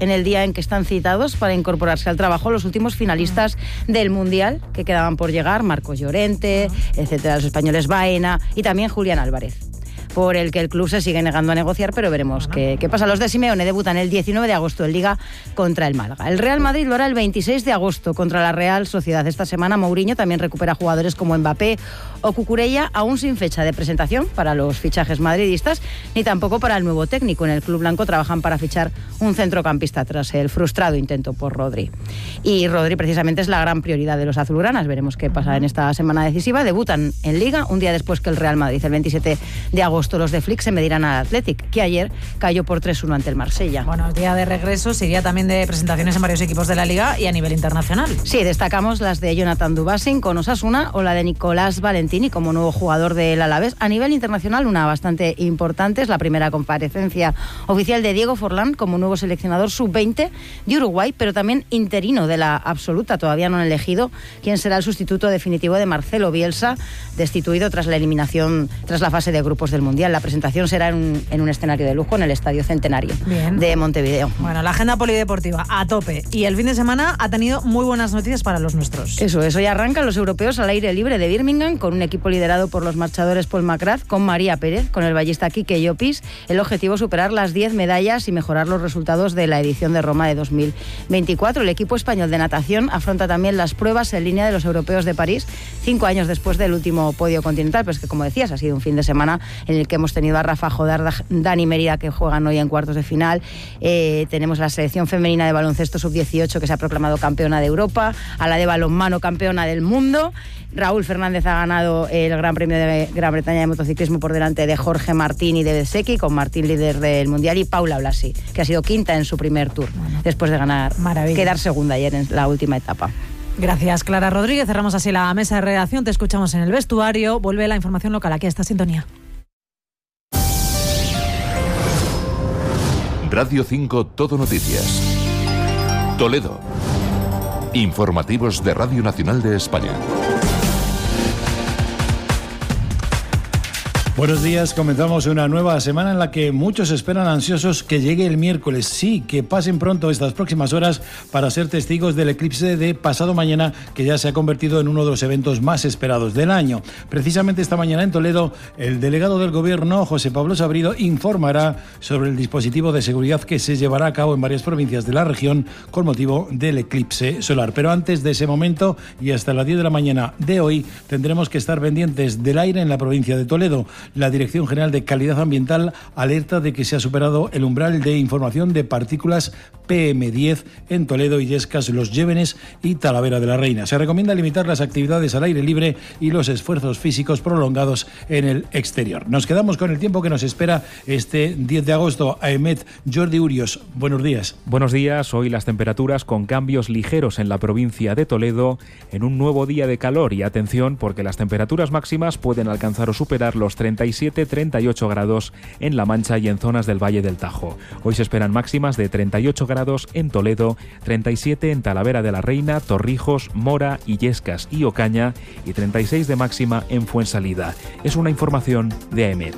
en el día en que están citados para incorporarse al trabajo los últimos finalistas del Mundial que quedaban por llegar, Marcos Llorente, etcétera, los españoles Baena y también Julián Álvarez, por el que el club se sigue negando a negociar, pero veremos qué pasa. Los de Simeone debutan el 19 de agosto en Liga contra el Málaga. El Real Madrid lo hará el 26 de agosto contra la Real Sociedad. Esta semana Mourinho también recupera jugadores como Mbappé o Cucurella, aún sin fecha de presentación para los fichajes madridistas, ni tampoco para el nuevo técnico. En el club blanco trabajan para fichar un centrocampista tras el frustrado intento por Rodri. Y Rodri precisamente es la gran prioridad de los azulgranas. Veremos qué pasa en esta semana decisiva. Debutan en Liga un día después que el Real Madrid, el 27 de agosto. Los de Flick se medirán al Athletic, que ayer cayó por 3-1 ante el Marsella. Bueno, día de regreso, sería también de presentaciones en varios equipos de la Liga y a nivel internacional. Sí, destacamos las de Jonathan Dubassin con Osasuna o la de Nicolás Valentini como nuevo jugador del Alavés. A nivel internacional, una bastante importante es la primera comparecencia oficial de Diego Forlán como nuevo seleccionador sub-20 de Uruguay, pero también interino de la absoluta. Todavía no han elegido quién será el sustituto definitivo de Marcelo Bielsa, destituido tras la fase de grupos del Mundial. La presentación será en un escenario de lujo en el Estadio Centenario de Montevideo. Bueno, la agenda polideportiva a tope. Y el fin de semana ha tenido muy buenas noticias para los nuestros. Eso, hoy arrancan los europeos al aire libre de Birmingham con un equipo liderado por los marchadores Paul McGrath, con María Pérez, con el ballista Quique Llopis. El objetivo es superar las 10 medallas y mejorar los resultados de la edición de Roma de 2024. El equipo español de natación afronta también las pruebas en línea de los europeos de París, 5 años después del último podio continental. Pues que, como decías, ha sido un fin de semana en el que hemos tenido a Rafa Jodar, Dani Mérida, que juegan hoy en cuartos de final. Tenemos la selección femenina de baloncesto sub-18 que se ha proclamado campeona de Europa, a la de balonmano campeona del mundo. Raúl Fernández ha ganado el Gran Premio de Gran Bretaña de motociclismo por delante de Jorge Martín y de Bezzecchi, con Martín líder del Mundial, y Paula Blasi, que ha sido quinta en su primer tour, después de quedar segunda ayer en la última etapa. Gracias, Clara Rodríguez. Cerramos así la mesa de redacción. Te escuchamos en el vestuario. Vuelve la información local aquí a esta sintonía. Radio 5 Todo Noticias. Toledo. Informativos de Radio Nacional de España. Buenos días, comenzamos una nueva semana en la que muchos esperan ansiosos que llegue el miércoles. Sí, que pasen pronto estas próximas horas para ser testigos del eclipse de pasado mañana, que ya se ha convertido en uno de los eventos más esperados del año. Precisamente esta mañana en Toledo, el delegado del Gobierno, José Pablo Sabrido, informará sobre el dispositivo de seguridad que se llevará a cabo en varias provincias de la región con motivo del eclipse solar. Pero antes de ese momento y hasta las 10 de la mañana de hoy, tendremos que estar pendientes del aire en la provincia de Toledo. La Dirección General de Calidad Ambiental alerta de que se ha superado el umbral de información de partículas PM10 en Toledo, Illescas, Los Llévenes y Talavera de la Reina. Se recomienda limitar las actividades al aire libre y los esfuerzos físicos prolongados en el exterior. Nos quedamos con el tiempo que nos espera este 10 de agosto. Aemet, Jordi Urios, buenos días. Buenos días. Hoy las temperaturas con cambios ligeros en la provincia de Toledo en un nuevo día de calor, y atención porque las temperaturas máximas pueden alcanzar o superar los 37-38 grados en La Mancha y en zonas del Valle del Tajo. Hoy se esperan máximas de 38 grados en Toledo, 37 en Talavera de la Reina, Torrijos, Mora, Illescas y Ocaña y 36 de máxima en Fuensalida. Es una información de AEMET.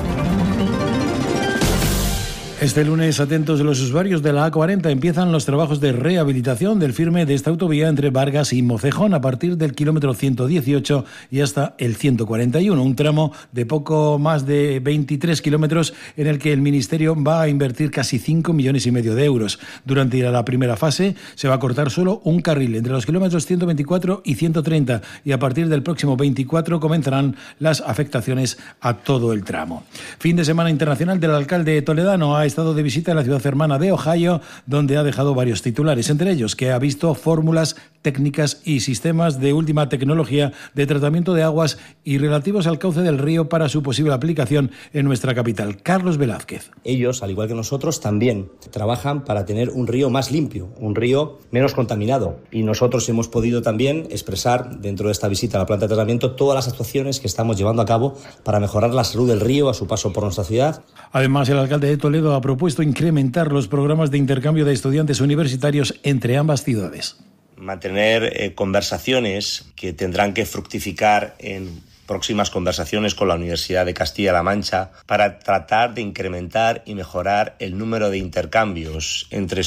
Este lunes, atentos los usuarios de la A40, empiezan los trabajos de rehabilitación del firme de esta autovía entre Vargas y Mocejón a partir del kilómetro 118 y hasta el 141, un tramo de poco más de 23 kilómetros en el que el Ministerio va a invertir casi 5,5 millones de euros. Durante la primera fase se va a cortar solo un carril entre los kilómetros 124 y 130 y a partir del próximo 24 comenzarán las afectaciones a todo el tramo. Fin de semana internacional del alcalde toledano. Ha estado de visita en la ciudad hermana de Ohio, donde ha dejado varios titulares, entre ellos que ha visto fórmulas, técnicas y sistemas de última tecnología de tratamiento de aguas y relativos al cauce del río para su posible aplicación en nuestra capital. Carlos Velázquez. Ellos, al igual que nosotros, también trabajan para tener un río más limpio, un río menos contaminado, y nosotros hemos podido también expresar dentro de esta visita a la planta de tratamiento todas las actuaciones que estamos llevando a cabo para mejorar la salud del río a su paso por nuestra ciudad. Además, el alcalde de Toledo ha propuesto incrementar los programas de intercambio de estudiantes universitarios entre ambas ciudades. Mantener conversaciones que tendrán que fructificar en próximas conversaciones con la Universidad de Castilla-La Mancha para tratar de incrementar y mejorar el número de intercambios entre